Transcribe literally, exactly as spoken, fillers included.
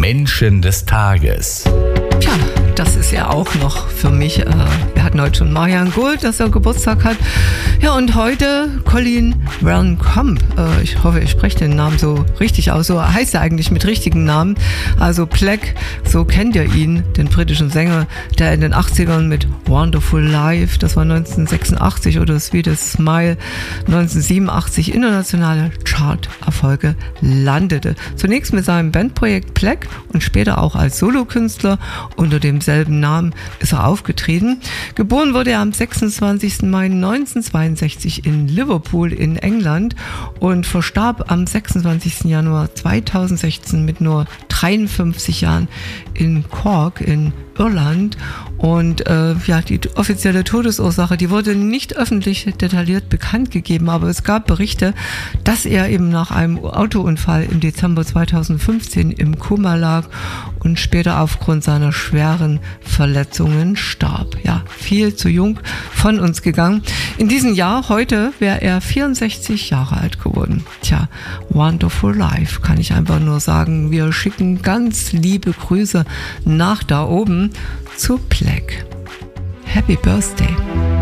Menschen des Tages. Tja, das ist ja auch noch für mich. Äh, wir hatten heute schon Marianne Gould, dass er Geburtstag hat. Ja, und heute Colin Van Camp. Äh, ich hoffe, ich spreche den Namen so richtig aus. So heißt er eigentlich mit richtigen Namen. Also Pleck, so kennt ihr ihn, den britischen Sänger, der in den achtzigern mit Wonderful Life, das war neunzehnhundertsechsundachtzig, oder Sweet Smile neunzehnhundertsiebenundachtzig internationale Chart-Erfolge landete. Zunächst mit seinem Bandprojekt Pleck und später auch als Solokünstler unter demselben Namen ist er aufgetreten. Geboren wurde er am sechsundzwanzigsten Mai neunzehnhundertzweiundsechzig in Liverpool in England und verstarb am sechsundzwanzigsten Januar zweitausendsechzehn mit nur dreiundfünfzig Jahren in Cork in Irland. Und äh, ja, die offizielle Todesursache, die wurde nicht öffentlich detailliert bekannt gegeben, aber es gab Berichte, dass er eben nach einem Autounfall im Dezember zweitausendfünfzehn im Koma lag und später aufgrund seiner schweren Verletzungen starb. Ja, viel zu jung von uns gegangen. In diesem Jahr, heute, wäre er vierundsechzig Jahre alt geworden. Tja, Wonderful Life, kann ich einfach nur sagen. Wir schicken ganz liebe Grüße nach da oben zu Pleck. Happy Birthday.